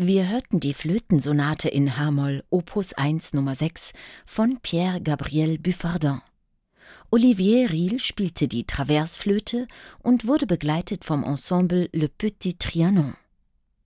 Wir hörten die Flötensonate in H-Moll, Opus 1 Nummer 6 von Pierre-Gabriel Buffardin. Olivier Riehl spielte die Traversflöte und wurde begleitet vom Ensemble Le Petit Trianon.